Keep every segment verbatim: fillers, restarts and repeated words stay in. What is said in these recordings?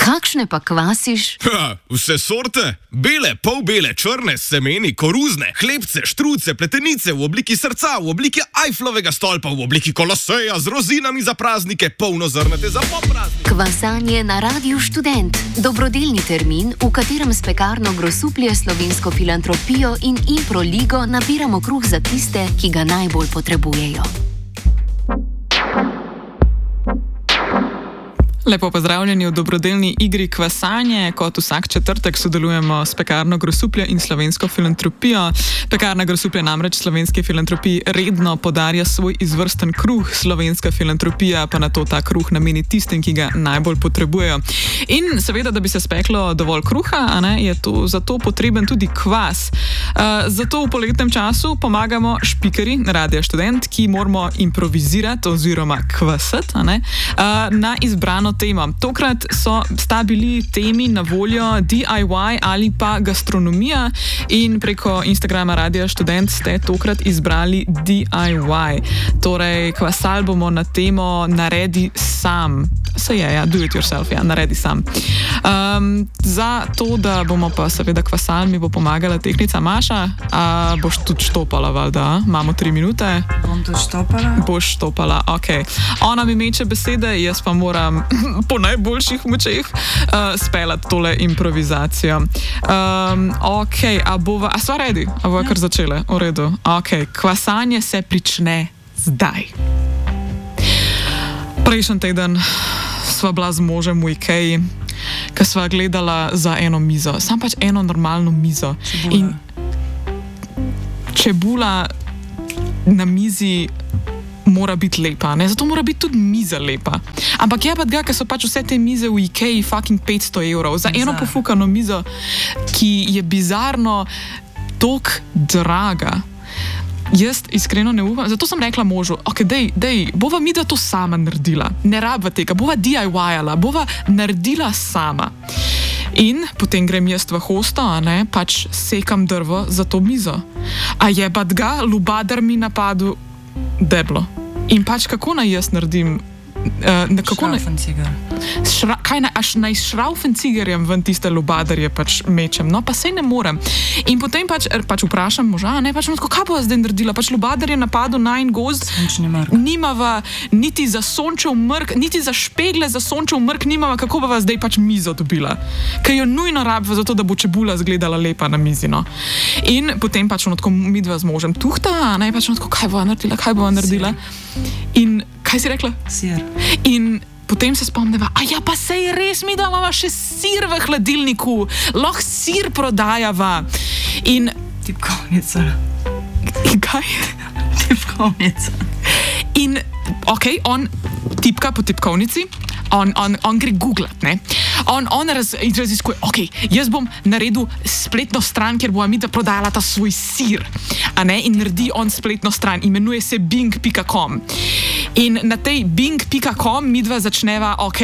Kakšne pa kvasiš? Ha, vse sorte. Bele, polbele, črne, semeni, koruzne, hlebce, štruce, pletenice v obliki srca, v obliki Eifflovega stolpa, v obliki koloseja z rozinami za praznike, polnozrnate za popraznike. Kvasanje na Radiu Študent. Dobrodelni termin, v katerem s pekarno Grosuplje, Slovensko filantropijo in Impro ligo nabiramo kruh za tiste, ki ga najbolj potrebujejo. Lepo pozdravljeni v dobrodelni igri Kvasanje. Kot vsak četrtek sodelujemo s pekarno Grosuplje in Slovensko filantropijo. Pekarna Grosuplje namreč Slovenski filantropiji redno podarja svoj izvrsten kruh, Slovenska filantropija pa nato ta kruh nameni tistim, ki ga najbolj potrebujejo. In seveda, da bi se speklo dovolj kruha, a ne, je to, zato potreben tudi kvas. Uh, zato v poletnem času pomagamo špikeri Radia Študent, ki moramo improvizirati oziroma kvasati, a ne, uh, na izbrano tema. Tokrat so sta bili temi na voljo D I Y ali pa gastronomija in preko Instagrama Radia Študent ste tokrat izbrali D I Y. Torej, kvasal bomo na temo naredi sam. Se je, ja, do it yourself, ja, naredi sam. Um, za to, da bomo pa seveda kvasal, mi bo pomagala tehnica Maša. A boš tudi štopala, valjda? Imamo tri minute. Bom tudi štopala. Boš štopala, ok. Ona mi meče besede, jaz pa moram po najboljših močeh uh, speljati tole improvizacijo. Um, ok, a bova, a sva redi? A bova kar začele? V redu. Ok, kvasanje se prične zdaj. Prejšnji teden sva bila z možem v Ikeji, ko sva gledala za eno mizo. Sam pač eno normalno mizo. Čebula. In čebula na mizi mora biti lepa, ne? Zato mora biti tudi miza lepa. Ampak je pa tega, ker so pač vse te mize v Ikeji fucking petsto evrov. Za eno pofukano mizo, ki je bizarno tok draga. Jaz iskreno ne upam, zato sem rekla možu, ok, dej, dej, bova mi da to sama naredila. Ne rabva tega, bova D I Y-ala, bova naredila sama. In potem grem jaz v hosto, a ne, pač sekam drvo za to mizo. A je pa tega, lubadar mi napadu deblo. In pač kako naj jaz naredim? Uh, Šraufenciger. Šra, kaj naj, až naj šraufencigerjem ven tiste lubadarje pač mečem, no pa sej ne morem. In potem pač, pač vprašam moža, ne, pač tako, kaj bo zdaj naredila? Pač lubadar je napadel najin gozd, nimava niti za sončev mrk, niti za špegle za sončev mrk nimava, kako bova zdaj pač mizo dobila. Ker jo nujno rabva zato, da bo čebula zgledala lepa na mizi, no. In potem pač ono tako midva z možem tuhta, ne, pač ono tako, kaj bova naredila, kaj bova naredila. In kaj si rekla? Sir. In potem se spomneva, a ja, pa sej res mi da imava še sir v hladilniku, lahko sir prodajava. In tipkovnica. In kaj? Tipkovnica. In, ok, on tipka po tipkovnici, on, on, on gre googlat, ne? On, on raz, raziskuje, ok, jaz bom naredil spletno stran, kjer bo mi da prodajala ta svoj sir, a ne? In naredi on spletno stran, imenuje se bing pika com. In na tej bing pika com midva začneva, ok,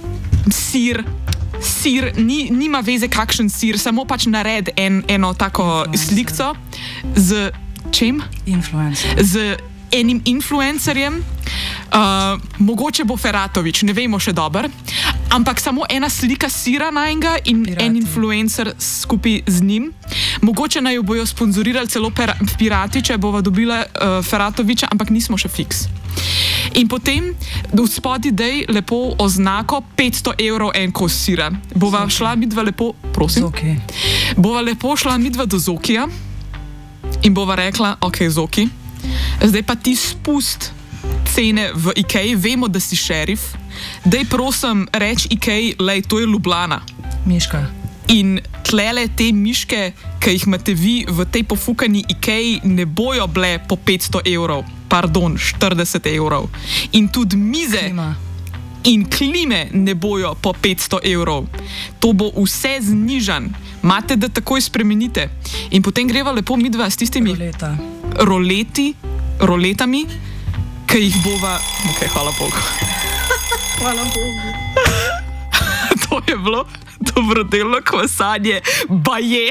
sir, sir, ni, nima veze kakšen sir, samo pač nared en, eno tako slikco z čem? Influencer. Z enim influencerjem, uh, mogoče bo Feratovič, ne vemo še dober, ampak samo ena slika sira najnega in Pirati. En influencer skupaj z njim. Mogoče naj jo bojo sponzorirali celo Pirati, če bova dobila uh, Feratoviča, ampak nismo še fiks. In potem v spodi dej lepo oznako petsto evrov en kos sira. Bova Zoki. Šla midva lepo, prosim, Zoki. Bova lepo šla midva do Zokija in bova rekla, ok, Zoki, zdaj pa ti spust cene v Ikeji, vemo, da si šerif, daj prosim reč Ikeji, lej, to je Ljubljana. Miška. In tlele te miške, ki jih imate vi v tej pofukani Ikeji, ne bojo bile po petsto evrov, pardon, štirideset evrov. In tudi mize Klima. In klime ne bojo po petsto evrov. To bo vse znižan. Mate, da takoj spremenite. In potem greva lepo midva s tistimi Roleta. roleti, roletami, ki jih bova... Ok, hvala Bogu. Hvala Bogu. To je bilo dobrodelno kvasanje. Baje.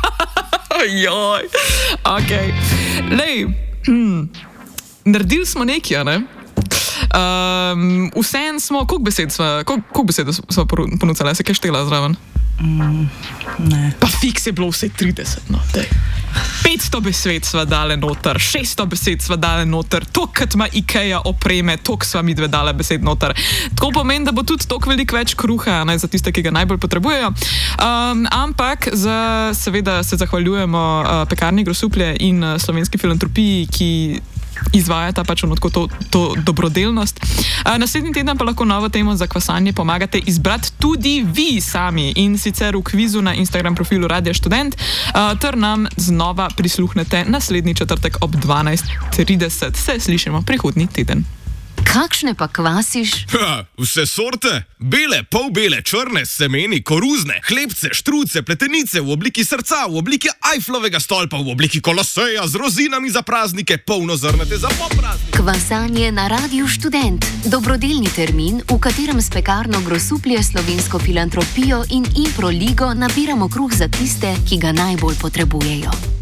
Joj. Ok. Lej, hm. Naredili smo nekaj, ne? Um, Vsem smo, koliko besed smo, koliko, koliko besed smo ponudili, se kaj štela zraven? Mm, ne. Pa fiks je bilo vse trideset, no, dej. petsto besed sva dale noter, šeststo besed sva dale noter, tokrat ima IKEA opreme, tok sva mi dve dale besed noter. Tako pomeni, da bo tudi tok veliko več kruha, ne, za tiste, ki ga najbolj potrebujejo. Um, ampak za, seveda se zahvaljujemo uh, Pekarni Grosuplje in uh, Slovenski filantropiji, ki izvajata pač onotko to, to dobrodelnost. Uh, naslednji teden pa lahko novo temo za kvasanje pomagate izbrati tudi vi sami in sicer v kvizu na Instagram profilu Radia Študent, uh, ter nam znova prisluhnete naslednji četrtek ob dvanajst trideset. Se slišimo prihodnji teden. Kakšne pa kvasiš? Ha, vse sorte, bele, polbele, črne, semeni, koruzne, hlebce, štruce, pletenice v obliki srca, v obliki Eifflovega stolpa, v obliki koloseja z rozinami za praznike, polnozrnate za popraznike. Kvasanje na Radiu Študent. Dobrodelni termin, v katerem s Pekarno Grosuplje, Slovensko filantropijo in Impro ligo nabiramo kruh za tiste, ki ga najbolj potrebujejo.